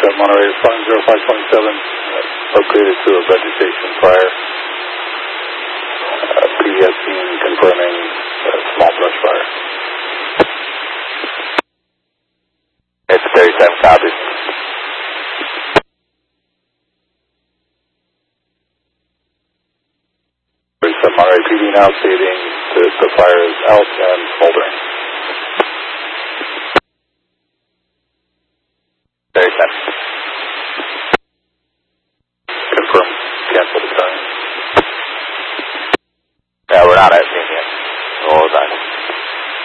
Monterey, responding 0527, located to a vegetation fire. PDS team confirming small brush fire. It's 37 copies. Monterey PD now stating that the fire is out and smoldering.